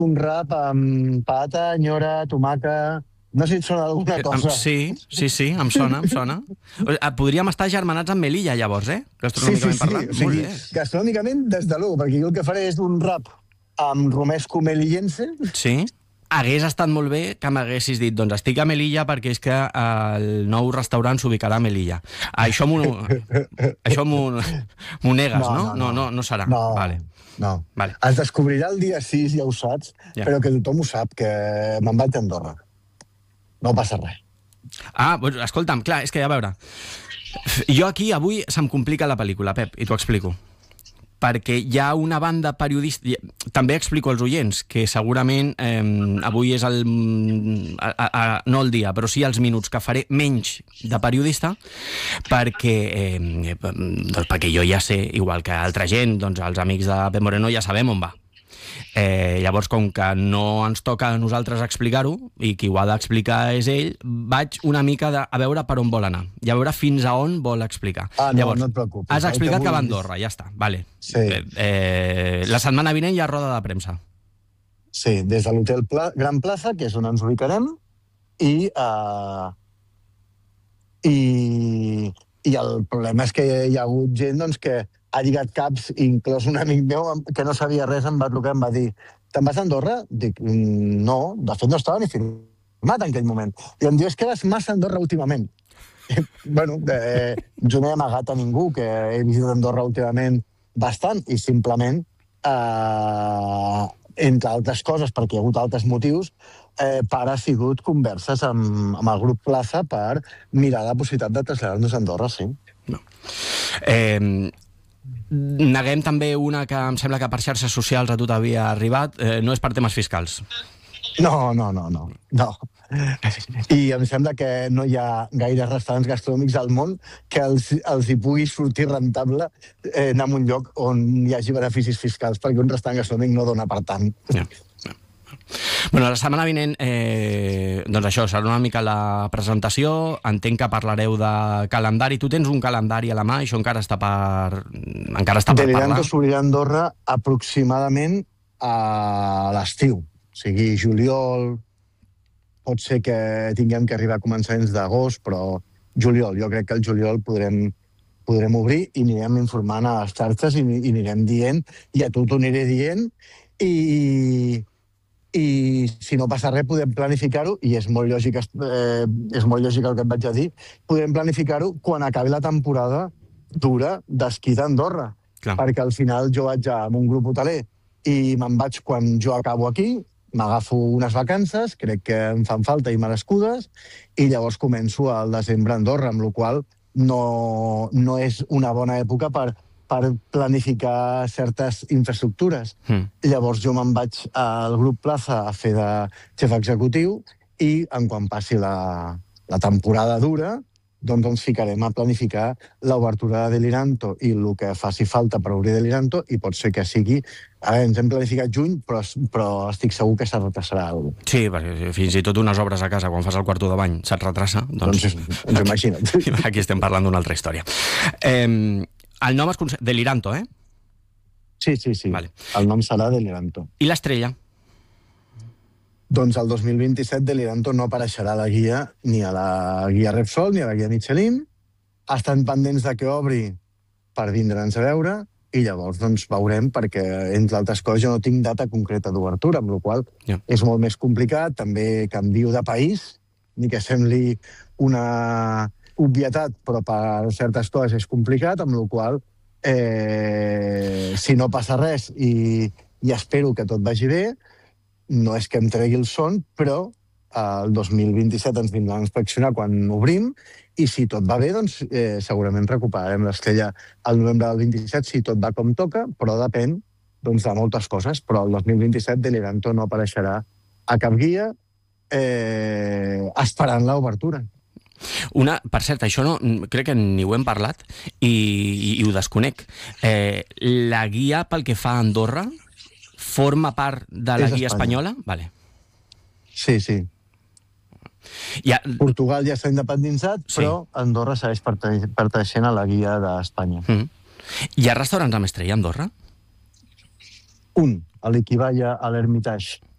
un rap amb pata, nyora, tomaca... No sé si et sona alguna cosa. Sí, em sona. Podríem estar germanats amb Melilla, llavors, gastronòmicament parlant. Molt bé. Gastronòmicament, des de l'u, perquè jo el que faré és un rap amb romesco melillense. Sí. Hagués estat molt bé que m'haguessis dit, doncs estic a Melilla perquè és que el nou restaurant s'ubicarà a Melilla. Això m'ho negues, no? No serà. Vale. No. Es descobrirà el dia 6, ja ho saps, però que tothom ho sap, que me'n vaig a Andorra. No passa res. Doncs, escolta'm, clar, és que a veure, jo aquí avui se'm complica la pel·lícula, Pep, i t'ho explico. Perquè hi ha una banda periodista... També explico als oients que segurament avui és no el dia, però sí els minuts que faré menys de periodista, perquè jo ja sé, igual que altra gent, doncs els amics de Pep Moreno ja sabem on va. Llavors, com que no ens toca a nosaltres explicar-ho i qui ho ha d'explicar és ell, vaig una mica a veure per on vol anar i a veure fins a on vol explicar. Llavors, no et preocupis. Has explicat que va a Andorra, ja està, vale. Sí. La setmana vinent hi ha roda de premsa. Sí, des de l'Hotel Gran Plaza, que és on ens ubicarem, i el problema és que hi ha hagut gent que ha lligat caps, inclòs un amic meu que no sabia res, em va trucar i em va dir: te'n vas a Andorra? Dic, no, de fet no estava ni firmat en aquell moment. I em diu, és que vas massa a Andorra últimament. Bueno, jo no he amagat a ningú que he visitat Andorra últimament bastant, i simplement, entre altres coses, perquè hi ha hagut altres motius, ha sigut converses amb el grup Plaza per mirar la possibilitat de traslladar-nos a Andorra, sí. No. Neguem també una que em sembla que per xarxes socials a tu t'havia arribat, no és per temes fiscals. No. I em sembla que no hi ha gaires restaurants gastronòmics al món que els hi pugui sortir rentable anar a un lloc on hi hagi beneficis fiscals, perquè un restaurant gastronòmic no dona per tant. Bueno, la setmana vinent, doncs això, serà una mica la presentació. Entenc que parlareu de calendari. Tu tens un calendari a la mà, això encara està per parlar. Deliranto s'obrirà a Andorra aproximadament a l'estiu. O sigui, juliol, pot ser que tinguem que arribar a començaments d'agost, però juliol, jo crec que el juliol podrem obrir i anirem informant a les xarxes i anirem dient, i a tu t'ho aniré dient, i si no passa res podem planificar-ho, i és molt lògic el que et vaig a dir, podem planificar-ho quan acabi la temporada dura d'esquí d'Andorra, perquè al final jo vaig amb un grup hoteler i me'n vaig quan jo acabo aquí, m'agafo unes vacances, crec que em fan falta i merescudes, i llavors començo al desembre a Andorra, amb la qual cosa no és una bona època per planificar certes infraestructures. Llavors jo me'n vaig al grup Plaza a fer de xef executiu, i quan passi la temporada dura, doncs ens ficarem a planificar l'obertura de Deliranto i el que faci falta per obrir Deliranto, i pot ser que sigui... A veure, ens hem planificat juny, però estic segur que se'n retrasarà alguna cosa. Sí, perquè fins i tot unes obres a casa, quan fas el quarto de bany, se't retrasa. Doncs imagina't. Aquí estem parlant d'una altra història. El nom és Deliranto, eh? Sí. Vale. El nom serà Deliranto. I l'estrella? Doncs el 2027 Deliranto no apareixerà a la guia, ni a la guia Repsol, ni a la guia Michelin. Estan pendents de que obri per vindre'ns a veure, i llavors doncs veurem, perquè, entre altres coses, jo no tinc data concreta d'obertura, amb la qual cosa és molt més complicat. També canvio de país, ni que sembli una obvietat, però per certes coses és complicat, amb la qual cosa, si no passa res i espero que tot vagi bé, no és que em tregui el son, però el 2027 ens vindrà a inspeccionar quan obrim, i si tot va bé, doncs segurament recuperarem l'estrella al novembre del 27, si tot va com toca, però depèn de moltes coses. Però el 2027 Deliranto no apareixerà a cap guia, esperant l'obertura. Per cert, això no, crec que ni ho hem parlat i ho desconec. La guia pel que fa a Andorra forma part de la guia espanyola? Vale. Sí. Portugal ja s'ha independitzat, però Andorra segueix pertaneixent a la guia d'Espanya. Hi ha restaurants amb estrella a Andorra? Un, a l'Equivalla, a l'Hermitage.